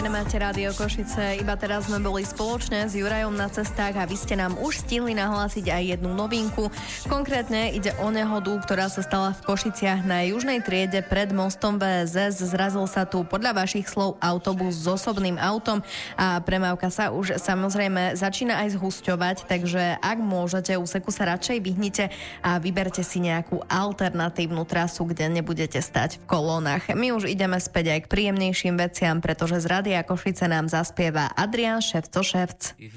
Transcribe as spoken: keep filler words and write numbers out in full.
fajn, máte Rádio Košice. Iba teraz sme boli spoločne s Jurajom na cestách a vy ste nám už stihli nahlásiť aj jednu novinku. Konkrétne ide o nehodu, ktorá sa stala v Košiciach na južnej triede pred mostom vé es es. Zrazil sa tu podľa vašich slov autobus s osobným autom a premávka sa už samozrejme začína aj zhusťovať, takže ak môžete, úseku sa radšej vyhnite a vyberte si nejakú alternatívnu trasu, kde nebudete stať v kolónach. My už ideme späť aj k príjemnejším veciam, pretože z Rádia Košice nám zaspieva Adrián Ševco Ševc.